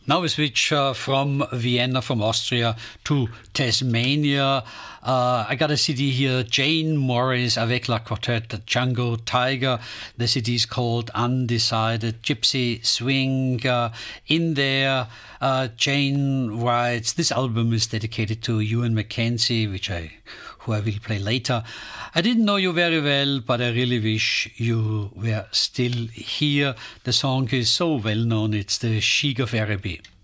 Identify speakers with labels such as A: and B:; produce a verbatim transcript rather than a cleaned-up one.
A: Now we switch uh, from Vienna, from Austria, to Tasmania. Uh, I got a C D here, Jane Morris, avec la quartet, Django Tiger. The C D is called Undecided Gypsy Swing. Uh, in there, uh, Jane writes, this album is dedicated to Ewan Mackenzie, which I, who I will play later. I didn't know you very well, but I really wish you were still here. The song is so well known, it's the Shiga Ferriby.